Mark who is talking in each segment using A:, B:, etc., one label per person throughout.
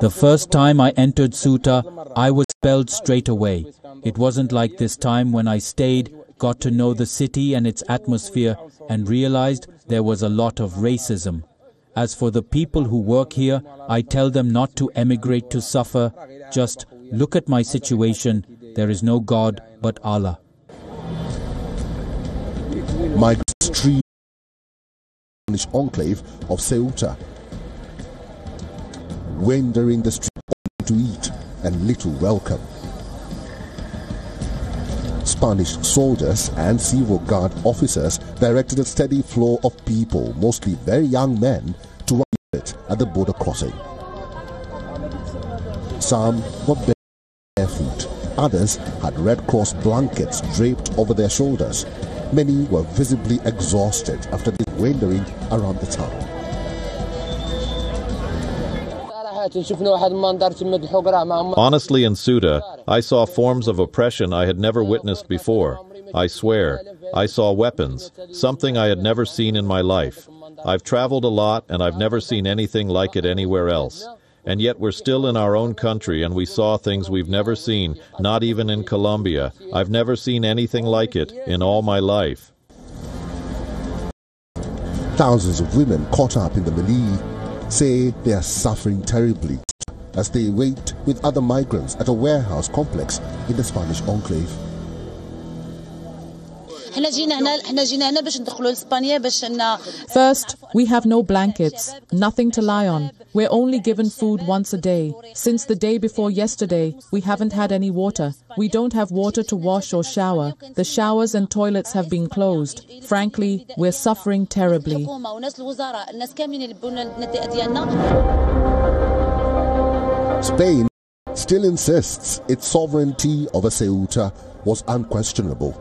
A: The first time I entered Ceuta, I was expelled straight away. It wasn't like this time when I stayed, got to know the city and its atmosphere, and realized there was a lot of racism. As for the people who work here, I tell them not to emigrate to suffer. Just look at my situation. There is no God but Allah.
B: Migrants stream in the Spanish enclave of Ceuta, wandering the street to eat and little welcome. Spanish soldiers and civil guard officers directed a steady flow of people, mostly very young men, to it at the border crossing. Some were barefoot, others had Red Cross blankets draped over their shoulders. Many were visibly exhausted after wandering around the town.
C: Honestly, in Ceuta, I saw forms of oppression I had never witnessed before. I swear, I saw weapons, something I had never seen in my life. I've traveled a lot and I've never seen anything like it anywhere else. And yet we're still in our own country and we saw things we've never seen, not even in Colombia. I've never seen anything like it in all my life.
B: Thousands of women caught up in the melee say they are suffering terribly as they wait with other migrants at a warehouse complex in the Spanish enclave.
D: First, we have no blankets, nothing to lie on. We're only given food once a day. Since the day before yesterday, we haven't had any water. We don't have water to wash or shower. The showers and toilets have been closed. Frankly, we're suffering terribly.
B: Spain still insists its sovereignty over Ceuta was unquestionable.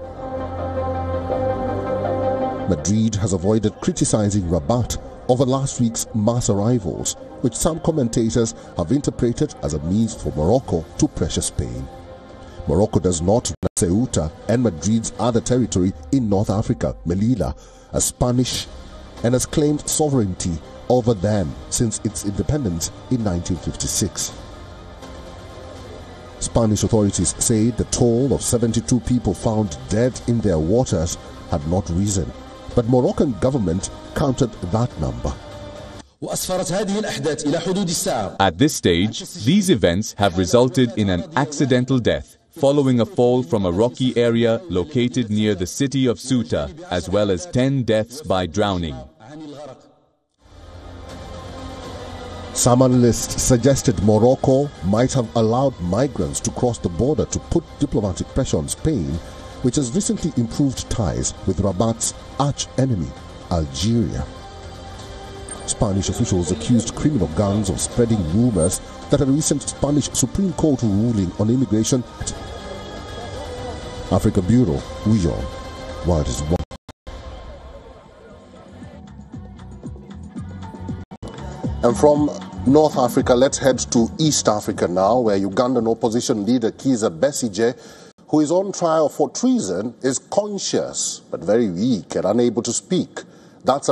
B: Madrid has avoided criticizing Rabat over last week's mass arrivals, which some commentators have interpreted as a means for Morocco to pressure Spain. Morocco does not regard Ceuta and Madrid's other territory in North Africa, Melilla, as Spanish and has claimed sovereignty over them since its independence in 1956. Spanish authorities say the toll of 72 people found dead in their waters had not risen, but Moroccan government countered that number.
E: At this stage, these events have resulted in an accidental death following a fall from a rocky area located near the city of Ceuta, as well as 10 deaths by drowning.
B: Some analysts suggested Morocco might have allowed migrants to cross the border to put diplomatic pressure on Spain, which has recently improved ties with Rabat's arch-enemy, Algeria. Spanish officials accused criminal gangs of spreading rumors that a recent Spanish Supreme Court ruling on immigration. Africa Bureau, Wiyon, World is One. And from North Africa, let's head to East Africa now, where Ugandan opposition leader Kizza Besigye, who is on trial for treason, is conscious but very weak and unable to speak. That's